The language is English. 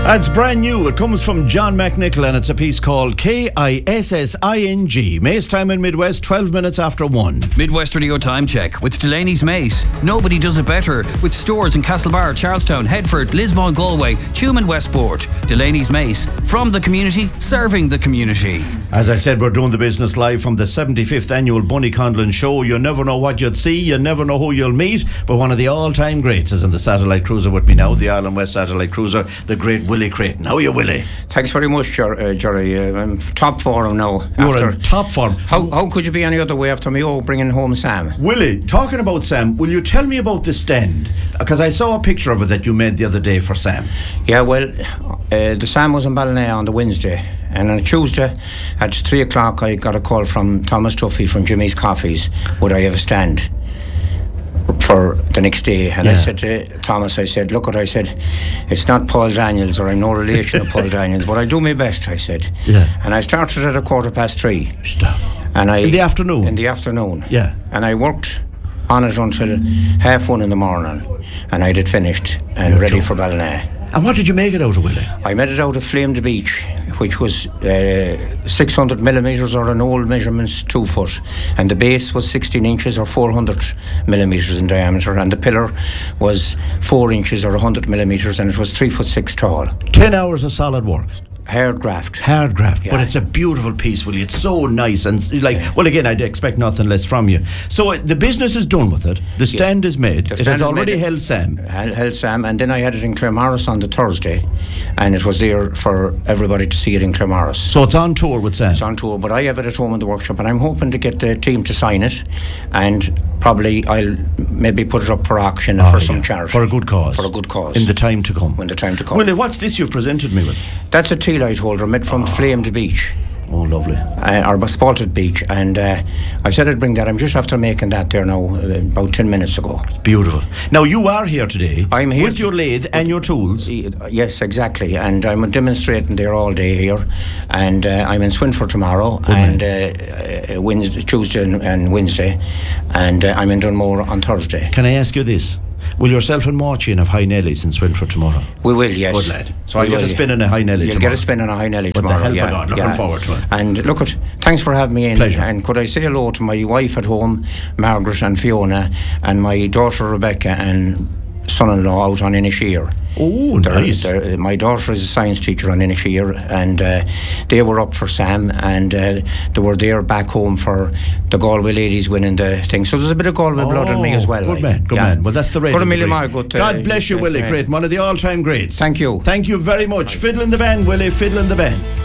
It's brand new. It comes from John McNichol and it's a piece called Kissing. Mace time in Midwest, 12 minutes after 1. Midwest Radio Time Check with Delaney's Mace. Nobody does it better. With stores in Castlebar, Charlestown, Headford, Lismore, Galway, Tuam and Westport. Delaney's Mace. From the community, serving the community. As I said, we're doing the business live from the 75th annual Bunny Conlon show. You never know what you'd see, you never know who you'll meet, but one of the all-time greats is in the satellite cruiser with me now, the Island West satellite cruiser, the great Willie Creighton. How are you, Willie? Thanks very much, Jerry. I'm top form now. You're in top form. How could you be any other way after me bringing home Sam? Willie, talking about Sam, will you tell me about the stand? Because I saw a picture of it that you made the other day for Sam. Yeah, well, the Sam was in Ballina on the Wednesday, and on a Tuesday at 3 o'clock I got a call from Thomas Tuffy from Jimmy's Coffees. Would I have a stand for the next day? And I said to Thomas, look what I said, it's not Paul Daniels, or I'm no relation of Paul Daniels, but I do my best, I said. And I started at 3:15. Stop. And in the afternoon? In the afternoon. Yeah. And I worked on it until 1:30 in the morning, and I had it finished and ready for Ballina. And what did you make it out of, Willie? I made it out of Flame the Beach, which was 600 millimetres, or an old measurement's 2 foot, and the base was 16 inches or 400 millimetres in diameter, and the pillar was 4 inches or 100 millimetres, and it was 3'6" tall. 10 hours of solid work. Hard graft, yeah. But it's a beautiful piece, Willie. It's so nice and well, again, I'd expect nothing less from you. So the business is done with it. The stand is made. It has already held Sam. Held Sam, and then I had it in Claremorris on the Thursday, and it was there for everybody to see it in Claremorris. So it's on tour with Sam. It's on tour, but I have it at home in the workshop, and I'm hoping to get the team to sign it, and probably I'll maybe put it up for auction for some charity. For a good cause. In the time to come. Willie, what's this you've presented me with? That's a tea light holder made from Flame the Beach. Oh, lovely. Or Spalted Beach, and I said I'd bring that. I'm just after making that there now, about 10 minutes ago. It's beautiful. Now, you are here today. I'm here with your lathe and your tools. Yes, exactly. And I'm demonstrating there all day here. And I'm in Swinford tomorrow, Tuesday and Wednesday. And I'm in Dunmore on Thursday. Can I ask you this? Will yourself and Marchin have high Nellies in Swinford tomorrow? We will, yes. Good lad. So I'll get a spin on a high Nelly tomorrow. You'll get a spin on a high Nelly tomorrow. Looking forward to it. And look, thanks for having me in. Pleasure. And could I say hello to my wife at home, Margaret and Fiona, and my daughter Rebecca and son-in-law out on Inisheer. Oh, nice. My daughter is a science teacher on Inisheer, and they were up for Sam, and they were there back home for the Galway ladies winning the thing. So there's a bit of Galway blood in me as well. Good man. Well, that's the rate. God bless you, Willie Creighton, one of the all-time greats. Thank you. Thank you very much. Fiddle in the band, Willie, fiddle in the band.